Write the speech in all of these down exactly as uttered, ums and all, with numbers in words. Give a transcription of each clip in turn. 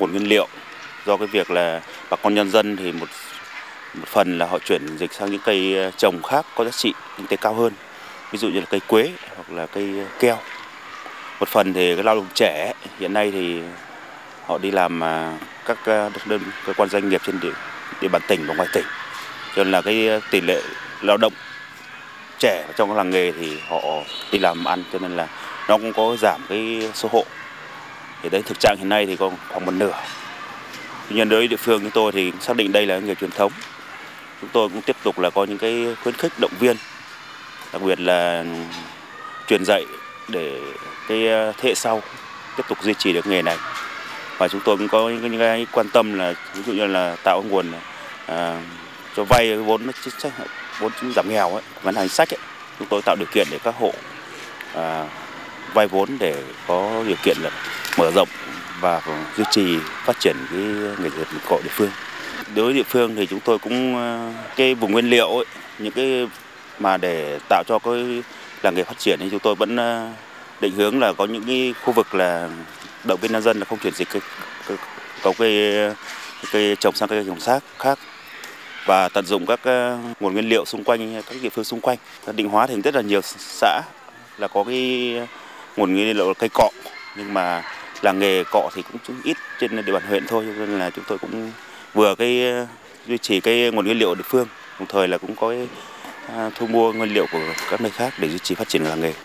nguồn nguyên liệu. Do cái việc là bà con nhân dân thì một một phần là họ chuyển dịch sang những cây trồng khác có giá trị kinh tế cao hơn, ví dụ như là cây quế hoặc là cây keo. Một phần thì cái lao động trẻ hiện nay thì họ đi làm các đơn cơ quan doanh nghiệp trên địa, địa bàn tỉnh và ngoài tỉnh, cho nên là cái tỷ lệ lao động trẻ trong cái làng nghề thì họ đi làm ăn, cho nên là nó cũng có giảm cái số hộ. Thì đấy, thực trạng hiện nay thì còn khoảng một nửa. Tuy nhiên đối với địa phương chúng tôi thì xác định đây là nghề truyền thống. Chúng tôi cũng tiếp tục là có những cái khuyến khích động viên, đặc biệt là truyền dạy để cái thế hệ sau tiếp tục duy trì được nghề này. Và chúng tôi cũng có những cái quan tâm là ví dụ như là tạo nguồn à, cho vay vốn chính sách, vốn giảm nghèo ấy, ngân hàng chính sách ấy. Chúng tôi tạo điều kiện để các hộ à, vay vốn để có điều kiện là mở rộng và duy trì phát triển cái nghề dệt cọ địa phương. Đối với địa phương thì chúng tôi cũng cái vùng nguyên liệu ấy, những cái mà để tạo cho cái làng nghề phát triển thì chúng tôi vẫn định hướng là có những cái khu vực là động viên nhân dân là không chuyển dịch cái, cái, có cây cây trồng sang cây trồng khác khác và tận dụng các nguồn nguyên liệu xung quanh các địa phương xung quanh. Định Hóa thì rất là nhiều xã là có cái nguồn nguyên liệu cây cọ, nhưng mà làng nghề cọ thì cũng ít trên địa bàn huyện thôi, cho nên là chúng tôi cũng vừa cái duy trì cái nguồn nguyên liệu địa phương, đồng thời là cũng có cái, à, thu mua nguyên liệu của các nơi khác để duy trì phát triển làng nghề.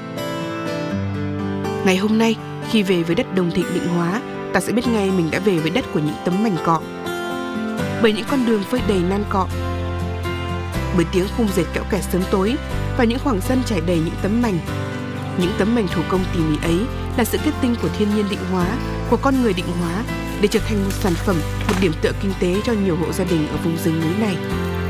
Ngày hôm nay, khi về với đất Đồng Thịnh Định Hóa, ta sẽ biết ngay mình đã về với đất của những tấm mảnh cọ. Bởi những con đường phơi đầy nan cọ, bởi tiếng khung dệt kẽo kẹt sớm tối và những khoảng sân trải đầy những tấm mảnh. Những tấm mảnh thủ công tỉ mỉ ấy là sự kết tinh của thiên nhiên Định Hóa, của con người Định Hóa, để trở thành một sản phẩm, một điểm tựa kinh tế cho nhiều hộ gia đình ở vùng rừng núi này.